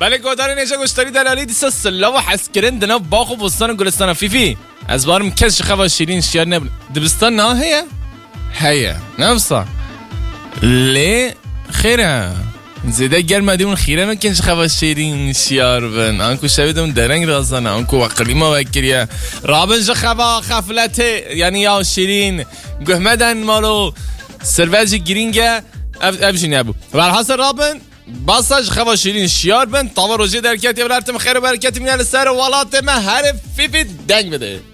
بله گودار نیجا گوشتاری دلالی دیسا سلا و حسکرین دنا باخ و بستان و گلستان فیفی از بارم کش خوا شیرین شیار نبن دبستان نه هيا نفسه ليه خيرها زيدا گرمدی اون خیره نکنش خوا شیرین شیار بن آنکو شبیدم درنگ رازانه آنکو وقلی ما وکریه رابنج خوا خفلته یعنی یا شیرین گهمدن مالو سروج گرینگه ابشین ابو برحاصل رابن باساج خوا شیرین شیار بن طاور روزی درکتی براتم خیر و برکتی میان سر ولات ما هر فیفی دنگ بده